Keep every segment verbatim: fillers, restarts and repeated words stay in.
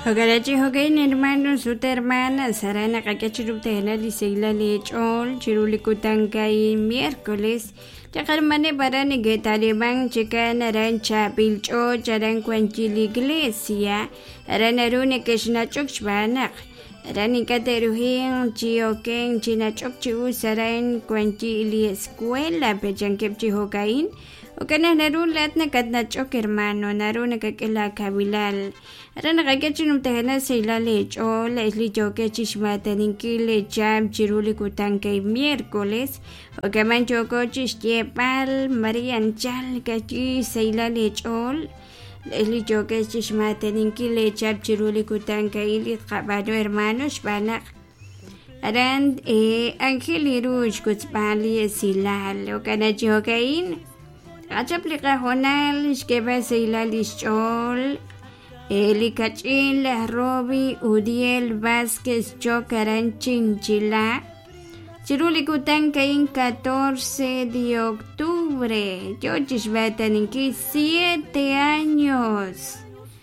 Hogarachi hogain hermano suta hermana sarana kakachiruptehna liseila lechol chirulikutankai miércoles chakarmane barane getaleban chican arancha pilcho charan cuanchil iglesia aranarune keshnachok shbanak aranikataruhin chioken chinachok chiu saran cuanchili escuela pechankepchi hogain Okana narun lat na kadnachok hermano narun nakakila kabilal Ara nakakachinum tahana sila lecho la isli choke chishmata ninkile cham chiruli kutangkay miércoles Okaman choko chishtepal marian chal kachi sila lechol la isli choke chishmata ninkile cham chiruli kutangkay ilit kabado hermanos banak Aran eh Angel Irush kutzpali silal Okana chokain Achaplika honal iskeba sila lishol Elikachin la Robi Udiel Vázquez Chocaran Chinchila Chirulikutan kain catorce de octubre Yochishbatan siete años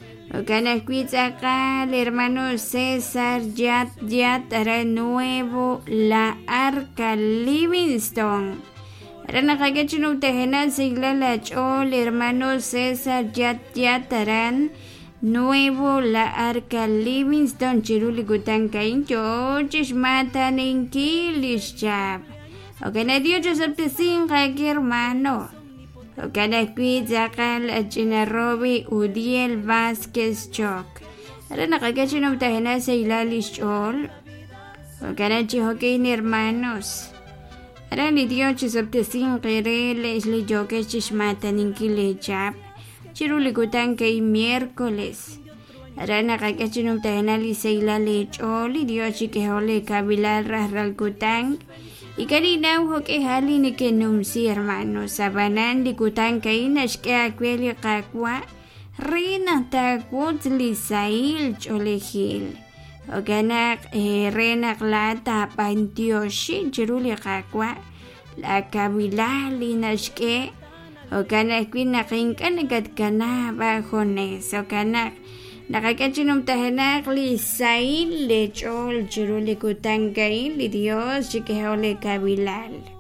Okanakwitaka el hermano César Yat Yat Ara Nuevo La Arca Livingston Rana kagachinu tehena sigla la chol hermano César Yat Yataran Nuevo La Arca Livingston chiruli gutankain chochish mata ninkilish chab Okana dio chosaptesin kagi hermano Okana kwizakal achina Robi Udiel Vázquez Chok Rana kagachinu tehena sigla lish chol Okana chihokein hermanos Arani dio chisaptesin qere le isli joke chishmata ninkile chap chiruli kutankay miércoles Arana kakachinum tahenali seila lecholi dio chikehole kabilal rahral kutank Ikarinaw hoke hali ni kenumsi hermano sabanan di kutankay nashke akweli kakwa Rina takwot lisail cholehil Oganak eh, renak lata pantioshi chiruli kakwa la kabilali nashke Oganak winakinkan agad kana bajones Oganak nakakachinum tahanak li sail lechol chiruli kutangay li Dios chikehole kabilal